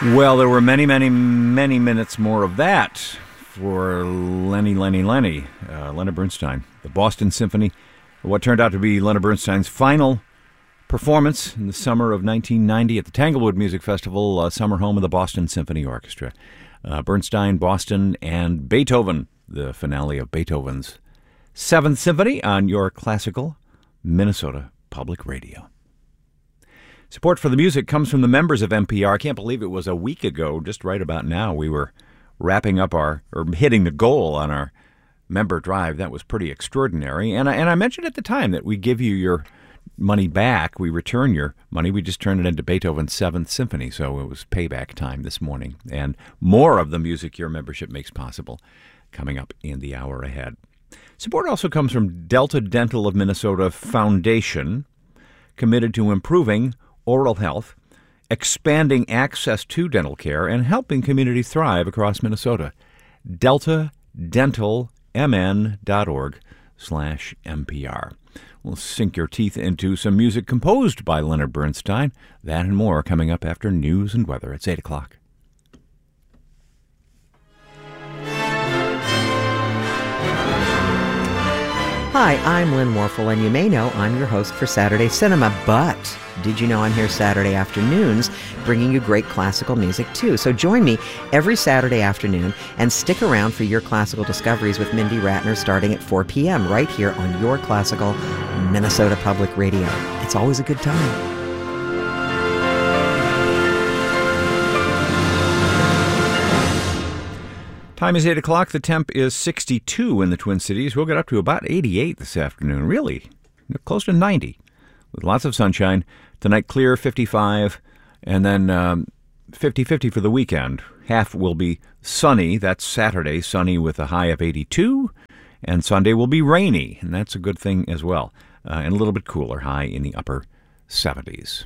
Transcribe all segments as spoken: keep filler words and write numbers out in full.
Well, there were many, many, many minutes more of that for Lenny, Lenny, Lenny, uh, Leonard Bernstein, the Boston Symphony, what turned out to be Leonard Bernstein's final performance in the summer of nineteen ninety at the Tanglewood Music Festival, uh, summer home of the Boston Symphony Orchestra. Uh, Bernstein, Boston, and Beethoven, the finale of Beethoven's Seventh Symphony on your classical Minnesota Public Radio. Support for the music comes from the members of N P R. I can't believe it was a week ago, just right about now, we were wrapping up our, or hitting the goal on our member drive. That was pretty extraordinary. And I, and I mentioned at the time that we give you your money back. We return your money. We just turned it into Beethoven's Seventh Symphony, so it was payback time this morning. And more of the music your membership makes possible coming up in the hour ahead. Support also comes from Delta Dental of Minnesota Foundation, committed to improving oral health, expanding access to dental care, and helping communities thrive across Minnesota. delta dental m n dot org slash M P R. We'll sink your teeth into some music composed by Leonard Bernstein. That and more coming up after news and weather. It's eight o'clock. Hi, I'm Lynn Warfel, and you may know I'm your host for Saturday Cinema, but did you know I'm here Saturday afternoons bringing you great classical music too? So join me every Saturday afternoon and stick around for your classical discoveries with Mindy Ratner starting at four p.m. right here on your classical Minnesota Public Radio. It's always a good time. Time is eight o'clock. The temp is sixty-two in the Twin Cities. We'll get up to about eighty-eight this afternoon. Really, close to ninety with lots of sunshine. Tonight, clear, fifty-five, and then um, fifty-fifty for the weekend. Half will be sunny. That's Saturday, sunny with a high of eighty-two, and Sunday will be rainy, and that's a good thing as well. Uh, and a little bit cooler, high in the upper seventies.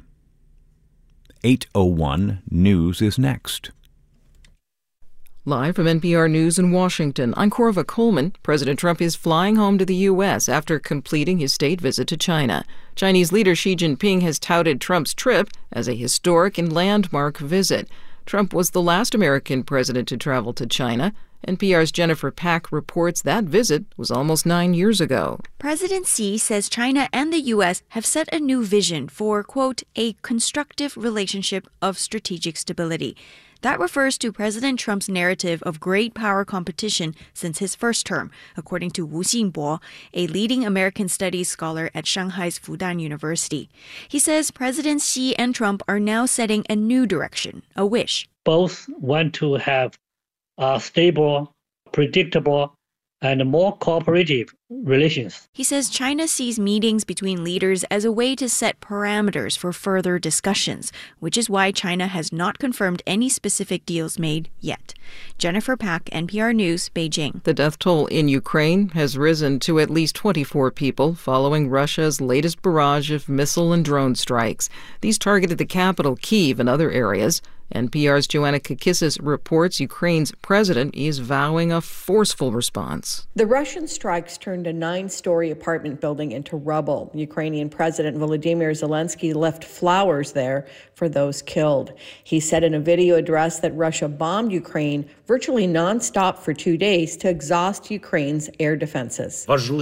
eight oh one News is next. Live from N P R News in Washington, I'm Corva Coleman. President Trump is flying home to the U S after completing his state visit to China. Chinese leader Xi Jinping has touted Trump's trip as a historic and landmark visit. Trump was the last American president to travel to China. N P R's Jennifer Pack reports that visit was almost nine years ago. President Xi says China and the U S have set a new vision for, quote, a constructive relationship of strategic stability. That refers to President Trump's narrative of great power competition since his first term, according to Wu Xinbo, a leading American studies scholar at Shanghai's Fudan University. He says President Xi and Trump are now setting a new direction, a wish. Both want to have a stable, predictable, and more cooperative relations. He says China sees meetings between leaders as a way to set parameters for further discussions, which is why China has not confirmed any specific deals made yet. Jennifer Pack, N P R News, Beijing. The death toll in Ukraine has risen to at least twenty-four people following Russia's latest barrage of missile and drone strikes. These targeted the capital, Kyiv, and other areas. N P R's Joanna Kakissis reports Ukraine's president is vowing a forceful response. The Russian strikes turned a nine-story apartment building into rubble. Ukrainian President Volodymyr Zelensky left flowers there for those killed. He said in a video address that Russia bombed Ukraine virtually nonstop for two days to exhaust Ukraine's air defenses.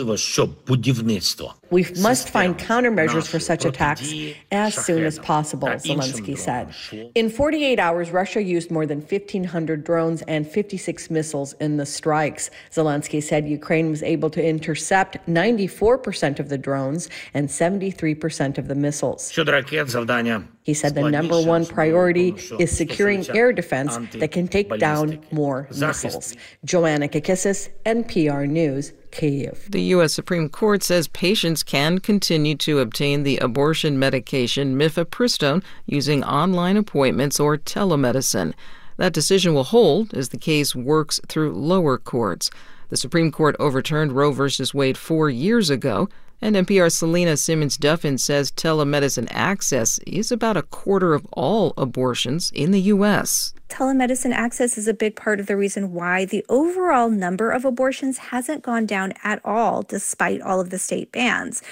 We must find countermeasures for such attacks as soon as possible, Zelensky said. In forty-eight hours, Russia used more than fifteen hundred drones and fifty-six missiles in the strikes. Zelensky said Ukraine was able to intercept ninety-four percent of the drones and seventy-three percent of the missiles. He said the number one priority is securing air defense that can take down more missiles. Joanna Kakissis, N P R News, Kyiv. The U S Supreme Court says patients can continue to obtain the abortion medication mifepristone using online appointments or telemedicine. That decision will hold as the case works through lower courts. The Supreme Court overturned Roe v. Wade four years ago, and N P R's Selena Simmons-Duffin says telemedicine access is about a quarter of all abortions in the U S. Telemedicine access is a big part of the reason why the overall number of abortions hasn't gone down at all, despite all of the state bans.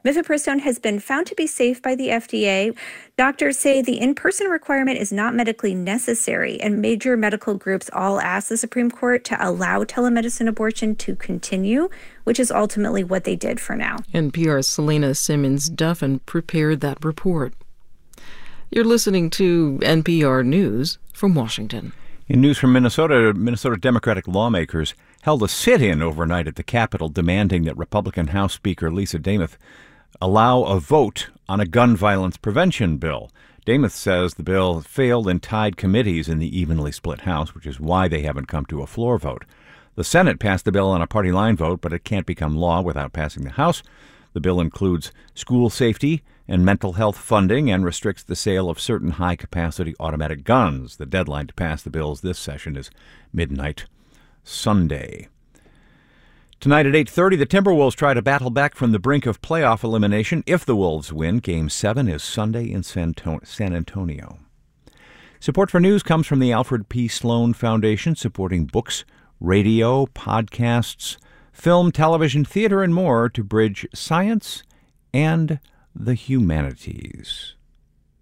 Mifepristone has been found to be safe by the F D A. Doctors say the in-person requirement is not medically necessary, and major medical groups all asked the Supreme Court to allow telemedicine abortion to continue, which is ultimately what they did for now. N P R's Selena Simmons-Duffin prepared that report. You're listening to N P R News from Washington. In news from Minnesota, Minnesota Democratic lawmakers held a sit-in overnight at the Capitol demanding that Republican House Speaker Lisa Demuth allow a vote on a gun violence prevention bill. Demuth says the bill failed in tied committees in the evenly split House, which is why they haven't come to a floor vote. The Senate passed the bill on a party line vote, but it can't become law without passing the House. The bill includes school safety and mental health funding and restricts the sale of certain high-capacity automatic guns. The deadline to pass the bills this session is midnight Sunday. Tonight at eight thirty, the Timberwolves try to battle back from the brink of playoff elimination. If the Wolves win, Game seven is Sunday in San Antonio. Support for news comes from the Alfred P. Sloan Foundation, supporting books, radio, podcasts, film, television, theater, and more to bridge science and the humanities.